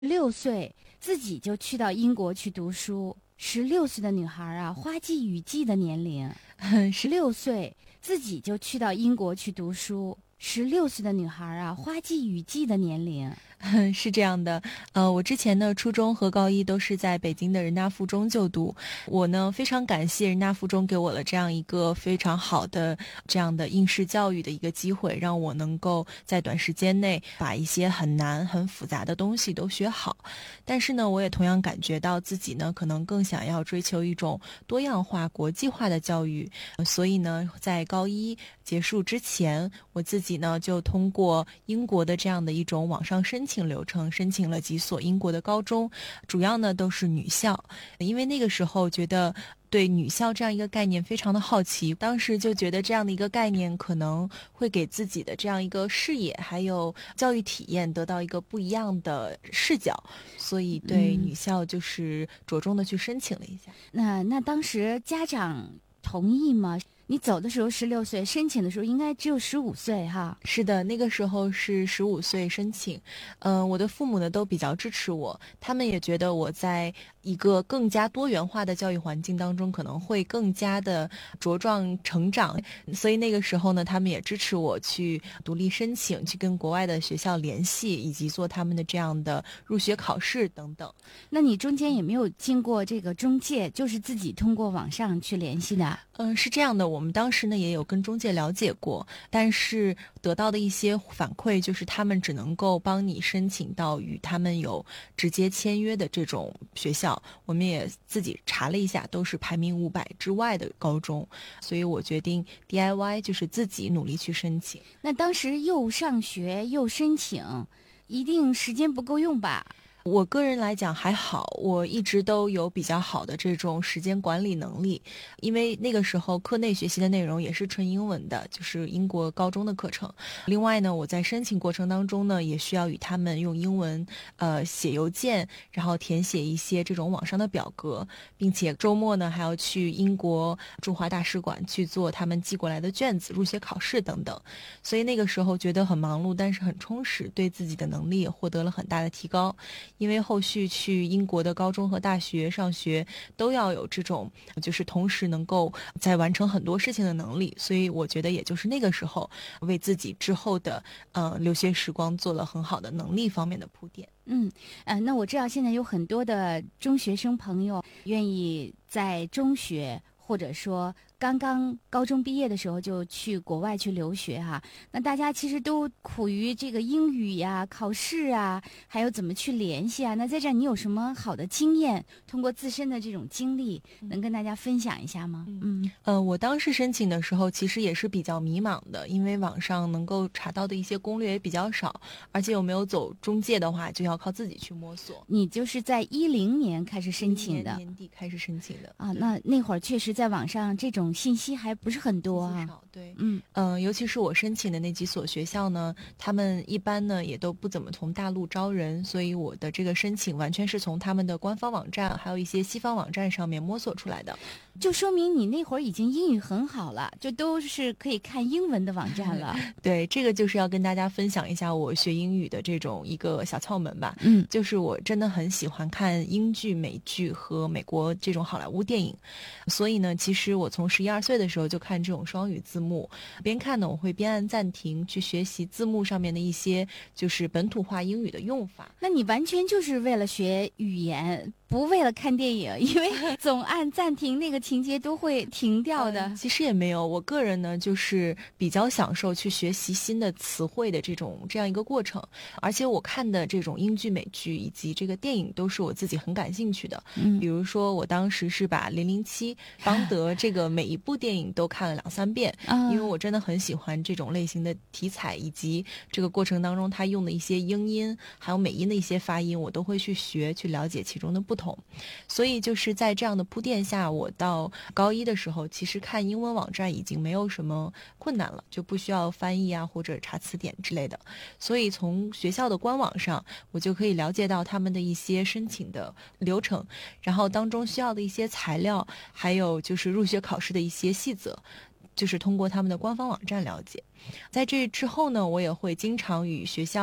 6岁自己就去到英国去读书。16岁的女孩啊，花季雨季的年龄。16岁自己就去到英国去读书。16岁的女孩啊，花季雨季的年龄。 是这样的，我之前呢，初中和高一都是在北京的人大附中就读。我呢，非常感谢人大附中给我了这样一个非常好的这样的应试教育的一个机会，让我能够在短时间内把一些很难、很复杂的东西都学好。但是呢，我也同样感觉到自己呢，可能更想要追求一种多样化、国际化的教育。所以呢，在高一结束之前，我自己呢就通过英国的这样的一种网上申请流程，申请了几所英国的高中，主要呢都是女校。因为那个时候觉得对女校这样一个概念非常的好奇，当时就觉得这样的一个概念可能会给自己的这样一个视野还有教育体验得到一个不一样的视角，所以对女校就是着重的去申请了一下。 那当时家长同意吗？你走的时候16岁，申请的时候应该只有15岁哈。 是的，那个时候是15岁申请。我的父母呢都比较支持我，他们也觉得我在一个更加多元化的教育环境当中可能会更加的茁壮成长，所以那个时候呢，他们也支持我去独立申请，去跟国外的学校联系，以及做他们的这样的入学考试等等。 那你中间也没有经过这个中介，就是自己通过网上去联系的？ 是这样的，我们当时呢也有跟中介了解过，但是得到的一些反馈就是他们只能够帮你申请到与他们有直接签约的这种学校。我们也自己查了一下，都是排名500之外的高中，所以我决定 DIY， 就是自己努力去申请。 那当时又上学又申请，一定时间不够用吧？ 我个人来讲还好，我一直都有比较好的这种时间管理能力，因为那个时候课内学习的内容也是纯英文的，就是英国高中的课程。另外呢，我在申请过程当中呢，也需要与他们用英文写邮件，然后填写一些这种网上的表格，并且周末呢还要去英国驻华大使馆去做他们寄过来的卷子、入学考试等等。所以那个时候觉得很忙碌，但是很充实，对自己的能力也获得了很大的提高。因为后续去英国的高中和大学上学都要有这种就是同时能够在完成很多事情的能力，所以我觉得也就是那个时候为自己之后的留学时光做了很好的能力方面的铺垫。 那我知道现在有很多的中学生朋友愿意在中学或者说刚刚高中毕业的时候就去国外去留学哈。那大家其实都苦于这个英语呀、考试啊，还有怎么去联系啊。那在这儿你有什么好的经验，通过自身的这种经历能跟大家分享一下吗？ 我当时申请的时候其实也是比较迷茫的，因为网上能够查到的一些攻略也比较少，而且有没有走中介的话就要靠自己去摸索。 你就是在10年开始申请的？ 年底开始申请的啊。那会儿确实在网上这种信息还不是很多啊。 对，尤其是我申请的那几所学校呢，他们一般呢也都不怎么从大陆招人，所以我的这个申请完全是从他们的官方网站还有一些西方网站上面摸索出来的。 就说明你那会儿已经英语很好了，就都是可以看英文的网站了。 对，这个就是要跟大家分享一下我学英语的这种一个小窍门吧。就是我真的很喜欢看英剧、美剧和美国这种好莱坞电影，所以呢，其实我从11、12岁的时候就看这种双语字幕，边看呢我会边按暂停去学习字幕上面的一些就是本土化英语的用法。 那你完全就是为了学语言，不为了看电影，因为总按暂停那个情节都会停掉的。 其实也没有，我个人呢就是比较享受去学习新的词汇的这样一个过程，而且我看的这种英剧、美剧以及这个电影都是我自己很感兴趣的。比如说我当时是把007邦德这个每一部电影都看了2、3遍，因为我真的很喜欢这种类型的题材，以及这个过程当中他用的一些英音还有美音的一些发音，我都会去学，去了解其中的不同。所以就是在这样的铺垫下，我到高一的时候其实看英文网站已经没有什么困难了，就不需要翻译啊或者查词典之类的。所以从学校的官网上我就可以了解到他们的一些申请的流程，然后当中需要的一些材料，还有就是入学考试的一些细则，就是通过他们的官方网站了解。在这之后呢，我也会经常与学校